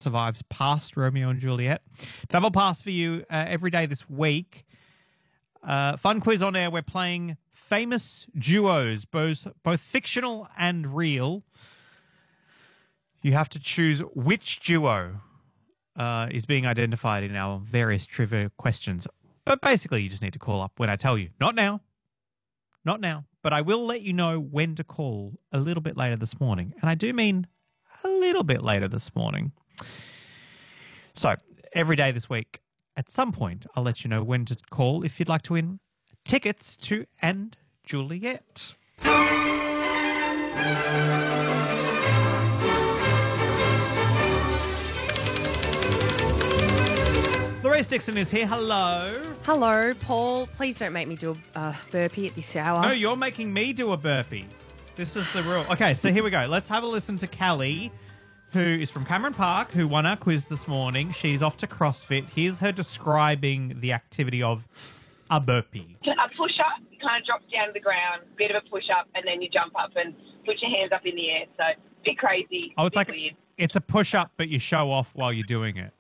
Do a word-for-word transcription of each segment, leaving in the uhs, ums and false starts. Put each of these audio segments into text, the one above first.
survives past Romeo and Juliet. Double pass for you uh, every day this week. Uh, fun quiz on air. We're playing famous duos, both both fictional and real. You have to choose which duo uh, is being identified in our various trivia questions. But basically, you just need to call up when I tell you. Not now. Not now. But I will let you know when to call a little bit later this morning. And I do mean a little bit later this morning. So, every day this week, at some point, I'll let you know when to call if you'd like to win tickets to And Juliet. Louise Dixon is here. Hello. Hello, Paul. Please don't make me do a uh, burpee at this hour. No, you're making me do a burpee. This is the rule. Okay, so here we go. Let's have a listen to Callie, who is from Cameron Park, who won our quiz this morning. She's off to CrossFit. Here's her describing the activity of a burpee. A push-up, you kind of drop down to the ground, bit of a push-up, and then you jump up and put your hands up in the air. So, a bit crazy. Oh, it's bit like weird. It's a push-up, but you show off while you're doing it.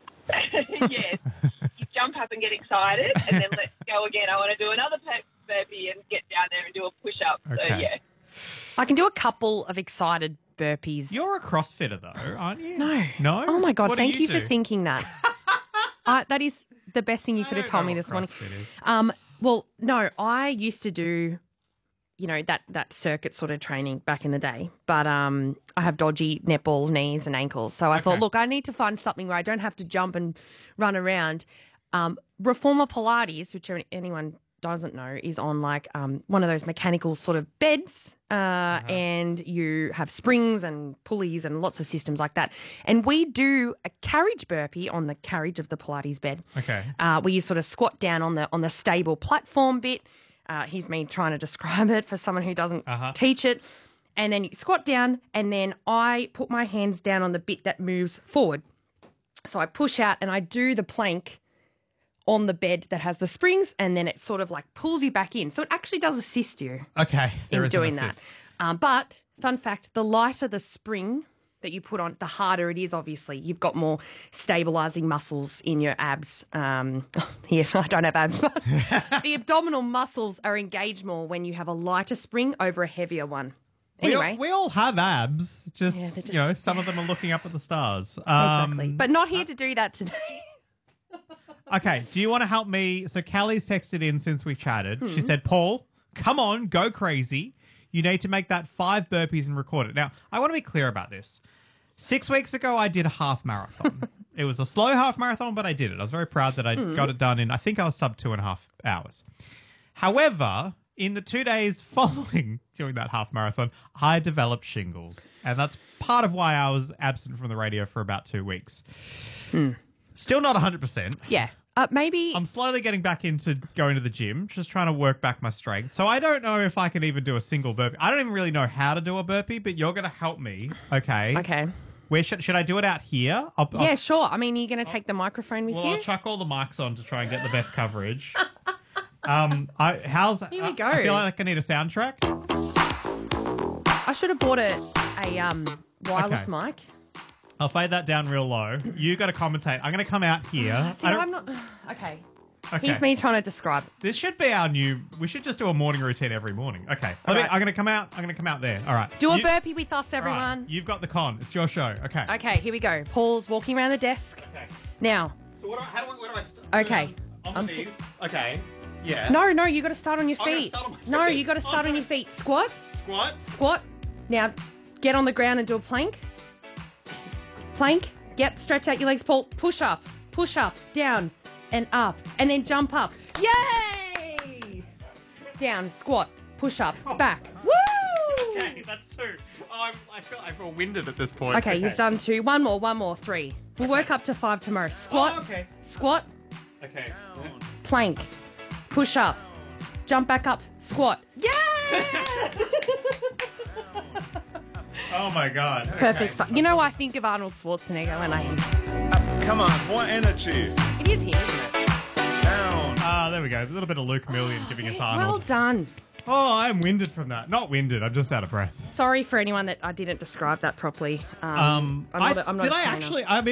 Yes. You jump up and get excited, and then let's go again. I want to do another burpee and get down there and do a push-up. Okay. So, yeah. I can do a couple of excited burpees. You're a CrossFitter, though, aren't you? No. No? Oh, my God. What do Thank you, do? for thinking that. uh, that is the best thing you I could have don't told know me what this morning. CrossFit is. Um, well, no, I used to do, you know, that, that circuit sort of training back in the day. But um, I have dodgy netball knees and ankles. So I Okay. thought, look, I need to find something where I don't have to jump and run around. Um, Reformer Pilates, which anyone doesn't know, is on like um, one of those mechanical sort of beds uh, uh-huh. and you have springs and pulleys and lots of systems like that. And we do a carriage burpee on the carriage of the Pilates bed. Okay. Uh, where you sort of squat down on the on the stable platform bit. Uh, here's me trying to describe it for someone who doesn't Uh-huh. teach it. And then you squat down and then I put my hands down on the bit that moves forward. So I push out and I do the plank on the bed that has the springs, and then it sort of like pulls you back in. So it actually does assist you Okay. There in is an doing that. assist. Um, but fun fact, the lighter the spring that you put on, the harder it is, obviously. You've got more stabilising muscles in your abs. Um, here, I don't have abs, but the abdominal muscles are engaged more when you have a lighter spring over a heavier one. We all, Anyway. we all have abs. Just, Yeah, they're just- you know, some of them are looking up at the stars. Exactly. Um, But not here to do that today. Okay, do you want to help me? So Callie's texted in since we chatted. Hmm. She said, Paul, come on, go crazy. You need to make that five burpees and record it. Now, I want to be clear about this. Six weeks ago, I did a half marathon. It was a slow half marathon, but I did it. I was very proud that I Hmm. got it done in, I think I was sub two and a half hours. However, in the two days following doing that half marathon, I developed shingles. And that's part of why I was absent from the radio for about two weeks. Hmm. Still not one hundred percent. Yeah. Uh, maybe... I'm slowly getting back into going to the gym, just trying to work back my strength. So I don't know if I can even do a single burpee. I don't even really know how to do a burpee, but you're going to help me, okay? Okay. Where should should I do it out here? I'll, I'll, Yeah, sure. I mean, are you going to take the microphone with well, you? I'll chuck all the mics on to try and get the best coverage. um, I, how's Here we I- go. I feel like I need a soundtrack. I should have bought a, a um, wireless Okay. mic. I'll fade that down real low. You got to commentate. I'm going to come out here. See, I don't- I'm not... Okay. okay. Here's me trying to describe it. This should be our new. We should just do a morning routine every morning. Okay. Let me, right. I'm going to come out. I'm going to come out there. All right. Do a You- burpee with us, all right, everyone. You've got the con. It's your show. Okay. Okay, here we go. Paul's walking around the desk. Okay. Now, So what do I, how do I, where do I start? Okay. On the Um, knees. Okay. Yeah. no, no, you got to start on your I gotta feet. start on my No, feet. you got to start Okay. on your feet. Squat, Squat. squat. Now, get on the ground and do a plank. Plank. Yep, stretch out your legs, Paul. Push up, push up, down, and up, and then jump up. Yay! Down, squat, push up, back. Woo! Okay, that's two. Oh, I'm, I feel I feel winded at this point. Okay, you've done two. One more, one more, three. We'll work up to five tomorrow. Squat, Oh, okay. squat, Okay. plank, push up, jump back up, squat. Yay! Oh my god. Perfect. Okay. So- you know, I think of Arnold Schwarzenegger when I. Come on, more energy. It is him, isn't it? Down. Ah, there we go. A little bit of Luke Million giving us Well Arnold. done. Oh, I'm winded from that. Not winded. I'm just out of breath. Sorry for anyone that I didn't describe that properly. Um, Um, I'm not I, a- I'm not did a I trainer. actually? I mean,